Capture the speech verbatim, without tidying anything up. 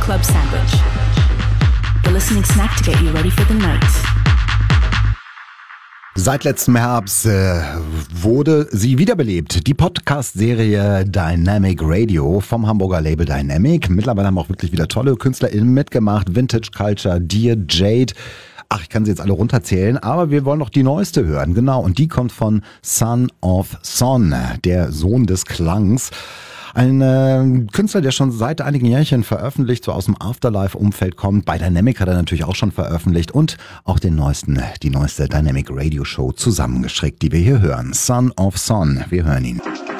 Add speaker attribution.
Speaker 1: club sandwich. The listening snack to get you ready for the night.
Speaker 2: Seit letztem Herbst äh, wurde sie wiederbelebt. Die Podcast-Serie Dynamic Radio vom Hamburger Label Dynamic. Mittlerweile haben auch wirklich wieder tolle KünstlerInnen mitgemacht. Vintage Culture, Dear Jade. Ach, ich kann sie jetzt alle runterzählen, aber wir wollen noch die neueste hören. Genau, und die kommt von Son of Son, der Sohn des Klangs. Ein äh, Künstler, der schon seit einigen Jährchen veröffentlicht, so aus dem Afterlife-Umfeld kommt. Bei Dynamic hat er natürlich auch schon veröffentlicht und auch den neuesten, die neueste Dynamic Radio Show zusammengestrickt, die wir hier hören. Son of Son, wir hören ihn.